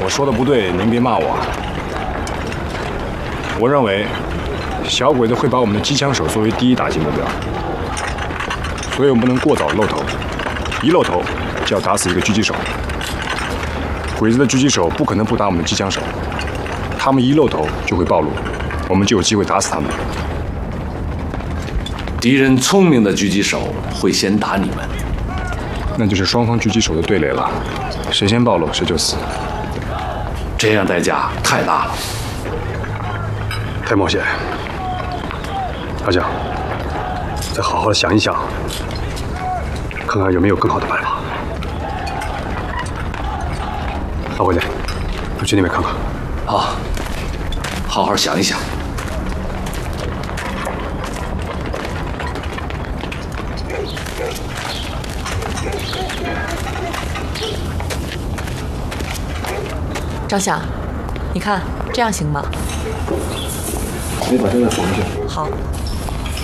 说的不对，您别骂我。我认为，小鬼子会把我们的机枪手作为第一打击目标，所以我们不能过早露头，一露头就要打死一个狙击手。鬼子的狙击手不可能不打我们的机枪手，他们一露头就会暴露，我们就有机会打死他们。 敌人聪明的狙击手会先打你们， 那就是双方狙击手的对垒了，谁先暴露谁就死。 这样代价太大了， 太冒险。阿将，再好好的想一想，看看有没有更好的办法。老伙计，我去那边看看。 好，好好想一想。 张想，你看这样行吗？ 你把这个缝上去。 好。